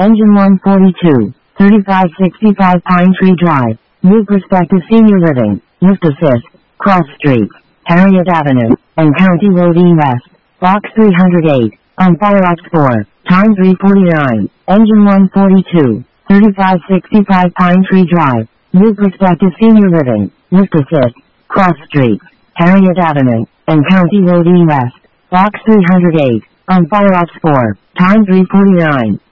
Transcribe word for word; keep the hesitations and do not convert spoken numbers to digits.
Engine one forty-two, thirty-five sixty-five Pine Tree Drive, New Perspective Senior Living, Lift Assist, Cross Street, Harriet Avenue, and County Road E West, Box three hundred eight, on Fireops four, time three forty-nine, Engine one forty-two, thirty-five sixty-five Pine Tree Drive, New Perspective Senior Living, Lift Assist, Cross Street, Harriet Avenue, and County Road E West, Box three hundred eight, on Fireops four, time three forty-nine.